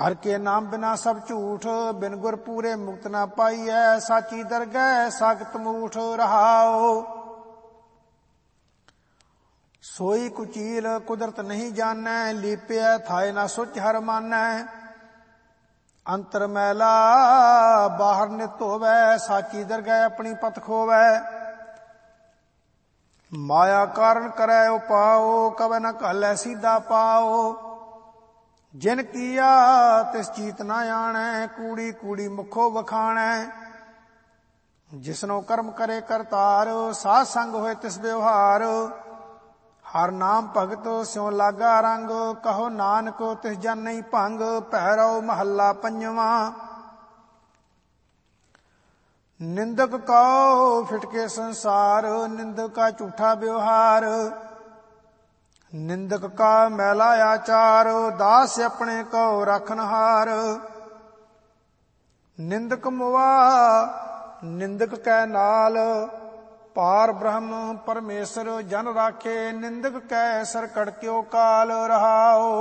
हर के नाम बिना सब झूठ, बिन गुर पूरे मुक्त ना पाइयै। साची दरगह सागत मूठ रहाओ। सोई कुचील कुदरत नहीं जानै, लीपै थाए ना सुच हर मानै। अंतर मैला बाहर नित होवै, साची दरगह अपनी पत खोवै। माया कारण करै उपाओ, कवै न घालै सीधा पाओ। जिन किया तिस चीत ना आणै, कूड़ी कूड़ी मुखो वखाणै। जिसनो कर्म करे करतार, साध संग होए तिस व्यवहार। हर नाम भगत स्यों लागा रंग, कहो नानक तिस जन नहीं भंग। भैरव महला पंजवां। निंदक कहो फिटके संसार, निंदक का झूठा व्यवहार। निंदक का मैला आचार, दास अपने को रखनहार। निंदक मुआ निंदक कै नाल, पार ब्रह्म परमेश्वर जन राखे। निंदक कै सर कड़क्यो काल रहाओ।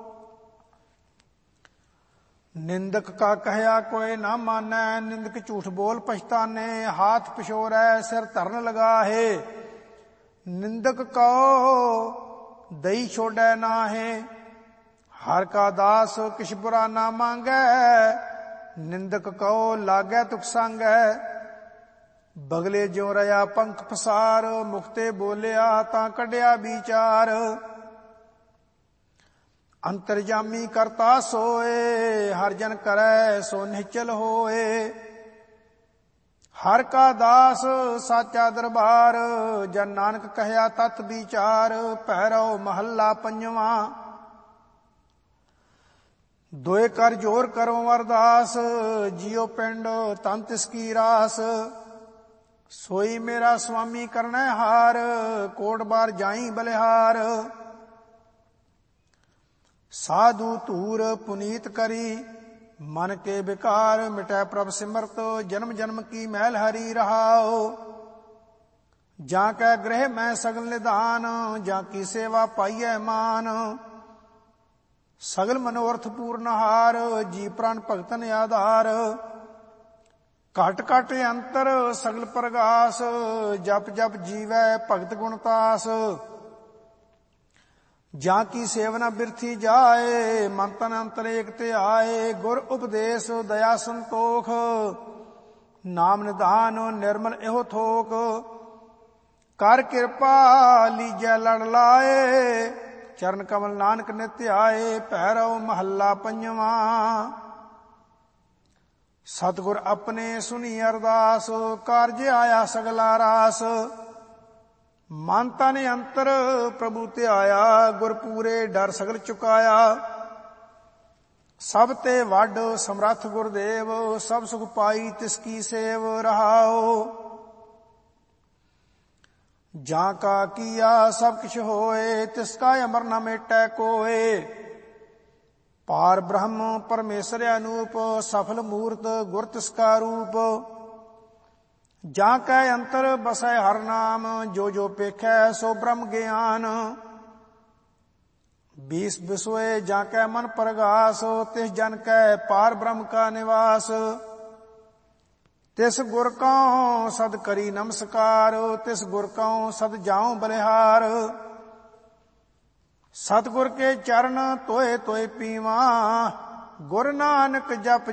निंदक का कहया कोई ना मानै, निंदक झूठ बोल पछताने। हाथ पिछोरै सिर धरन लगाहे, निंदक को दई छोड़ै नाहे। हर का दास किछ बुरा ना मांगै, निंदक को लागै तुक सांगै। बगले ज्यों रया पंख पसार, मुक्ते बोलिया तां कढिया विचार। अंतर्जामी करता सोए, हर जन करै सो निश्चल होए। हर का दास साचा दरबार, जन नानक कहया तत विचार। भैरव महला पंजवां। दोए कर जोर करो अरदास, जियो पिंड तन तिसकी रास। सोई मेरा स्वामी करनै हार, कोट बार जाई बलिहार। साधु धूर पुनीत करी, मन के विकार मिटै प्रभ सिमरत। जन्म जन्म की मैल हरी रहाओ। जाकै गृह में सगल निधान, जाकी सेवा पाइयै मान। सगल मनोरथ पूर्ण हार, जी प्राण भगतन आधार। घट घट अंतर सगल प्रगास, जप जप जीवै भगत गुणतास। जाकी सेवना बिरथी जाए, मन तन अंतर एक ते आए। गुर उपदेश दया संतोख, नाम निधान निर्मल एहो थोक। कर कृपा लीजै लड़ लाए, चरण कमल नानक नित्य आए। भैरव महला पंजवां। सतगुर अपने सुनी अरदास, कारज आया सगला रास। मन तन अंतर प्रभु ते आया, गुर पूरे डर सगल चुकाया। सब ते वड समरथ गुरदेव, सब सुख पाई तिसकी सेव रहाओ। जाका किया सब किछ होए, तिसका अमर न मेटै कोय। पार ब्रह्म परमेश्वर अनूप, सफल मूर्त गुर तिसका रूप। जाकै अंतर बसै हर नाम, जो जो पेखै सो ब्रह्म ज्ञान। बीस बिसोए जाकै मन प्रगास, तिस जन कै पार ब्रह्म का निवास। तिस गुर कौ सद करी नमस्कार, तिस गुर कौ सद जाऊं बलिहार। सतगुर के चरण तोए तोए पीवा, गुर नानक जप